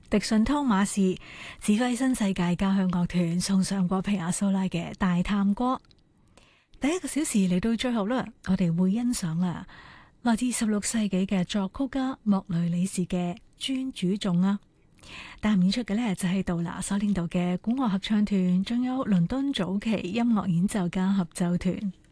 迪遜湯馬士指揮新世界交響樂團送上過皮亞蘇拉嘅大探戈。第一個小時嚟到最後啦，我哋會欣賞啦來自16世紀嘅作曲家莫雷里士嘅尊主頌啊。擔任演出嘅呢，就係杜拿所領導嘅古樂合唱團，仲有倫敦早期音樂演奏家合奏團。